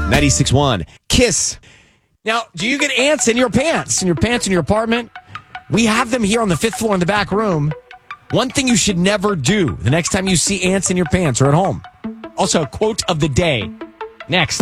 96.1 Kiss. Now, do you get ants in your pants? In your pants in your apartment? We have them here on the 5th floor in the back room. One thing you should never do the next time you see ants in your pants or at home. Also, quote of the day. Next.